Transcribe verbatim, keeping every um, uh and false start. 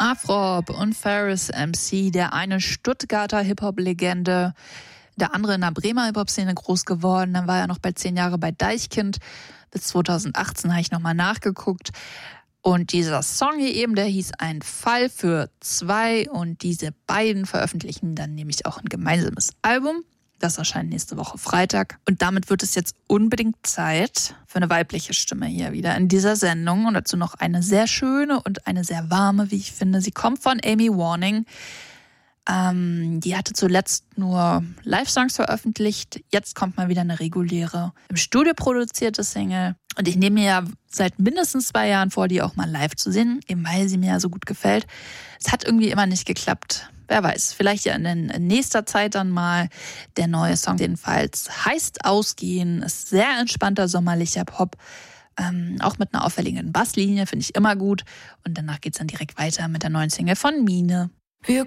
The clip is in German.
Afrob und Ferris M C, der eine Stuttgarter Hip-Hop-Legende, der andere in der Bremer Hip-Hop-Szene groß geworden. Dann war er noch bei zehn Jahre bei Deichkind. Bis zweitausendachtzehn habe ich nochmal nachgeguckt. Und dieser Song hier eben, der hieß Ein Fall für zwei. Und diese beiden veröffentlichen dann nämlich auch ein gemeinsames Album. Das erscheint nächste Woche Freitag. Und damit wird es jetzt unbedingt Zeit für eine weibliche Stimme hier wieder in dieser Sendung. Und dazu noch eine sehr schöne und eine sehr warme, wie ich finde. Sie kommt von Amy Warning. Ähm, die hatte zuletzt nur Live-Songs veröffentlicht. Jetzt kommt mal wieder eine reguläre, im Studio produzierte Single. Und ich nehme mir ja seit mindestens zwei Jahren vor, die auch mal live zu singen, eben weil sie mir ja so gut gefällt. Es hat irgendwie immer nicht geklappt. Wer weiß, vielleicht ja in nächster Zeit dann mal. Der neue Song jedenfalls heißt Ausgehen, ist sehr entspannter sommerlicher Pop. Ähm, auch mit einer auffälligen Basslinie, finde ich immer gut. Und danach geht's dann direkt weiter mit der neuen Single von Mine.